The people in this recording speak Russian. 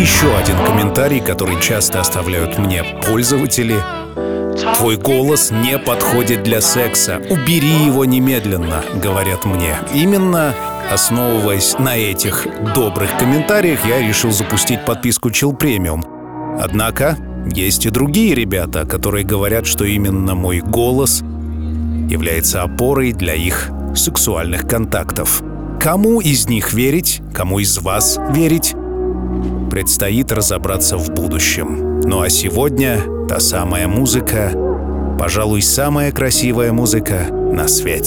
еще один комментарий, который часто оставляют мне пользователи. «Твой голос не подходит для секса. Убери его немедленно», — говорят мне. Именно основываясь на этих добрых комментариях, я решил запустить подписку Chill Premium. Однако есть и другие ребята, которые говорят, что именно мой голос является опорой для их сексуальных контактов. Кому из них верить, кому из вас верить, предстоит разобраться в будущем. Ну а сегодня та самая музыка, пожалуй, самая красивая музыка на свете.